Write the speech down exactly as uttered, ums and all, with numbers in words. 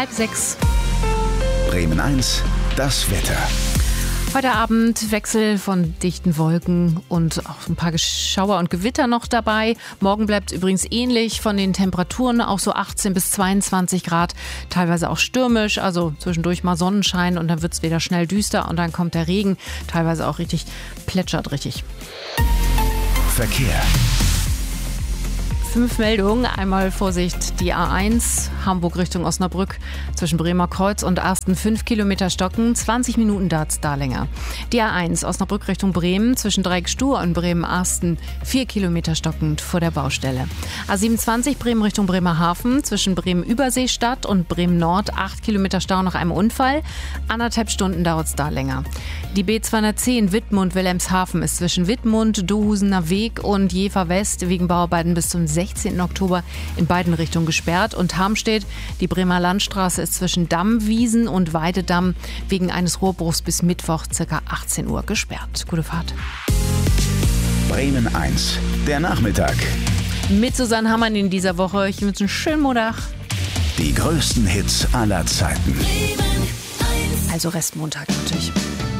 halb sechs. Bremen eins, das Wetter. Heute Abend Wechsel von dichten Wolken und auch ein paar Schauer und Gewitter noch dabei. Morgen bleibt es übrigens ähnlich von den Temperaturen, auch so achtzehn bis zweiundzwanzig Grad, teilweise auch stürmisch, also zwischendurch mal Sonnenschein und dann wird es wieder schnell düster und dann kommt der Regen, teilweise auch richtig, plätschert richtig. Verkehr. Fünf Meldungen. Einmal Vorsicht, die A eins, Hamburg Richtung Osnabrück, zwischen Bremer Kreuz und Arsten fünf Kilometer stocken, zwanzig Minuten dauert es da länger. Die A eins, Osnabrück Richtung Bremen, zwischen Dreieckstuhr und Bremen-Arsten, vier Kilometer stockend vor der Baustelle. A siebenundzwanzig, Bremen Richtung Bremerhaven, zwischen Bremen-Überseestadt und Bremen-Nord, acht Kilometer Stau nach einem Unfall, anderthalb Stunden dauert es da länger. Die B zweihundertzehn, Wittmund-Wilhelmshaven, ist zwischen Wittmund, Dohusener Weg und Jever West wegen Bauarbeiten bis zum sechzehnten Oktober in beiden Richtungen gesperrt. Und Harmstedt, die Bremer Landstraße, ist zwischen Dammwiesen und Weidedamm wegen eines Rohrbruchs bis Mittwoch ca. achtzehn Uhr gesperrt. Gute Fahrt. Bremen eins, der Nachmittag. Mit Susanne Hammann in dieser Woche. Ich wünsche einen schönen Montag. Die größten Hits aller Zeiten. Also Restmontag natürlich.